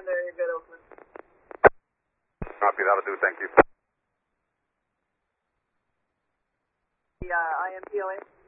on there, you're good, Oakland. Copy, that'll do, thank you. The IMPOA.